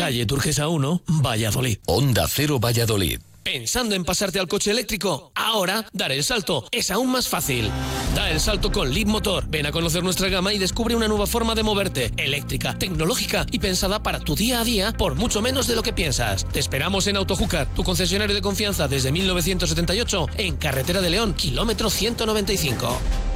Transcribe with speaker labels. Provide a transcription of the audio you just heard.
Speaker 1: calle Turquesa 1, Valladolid.
Speaker 2: Onda Cero Valladolid.
Speaker 1: ¿Pensando en pasarte al coche eléctrico? Ahora, dar el salto es aún más fácil. Da el salto con Leapmotor. Ven a conocer nuestra gama y descubre una nueva forma de moverte, eléctrica, tecnológica y pensada para tu día a día por mucho menos de lo que piensas. Te esperamos en Autojúcar, tu concesionario de confianza desde 1978, en Carretera de León, kilómetro 195.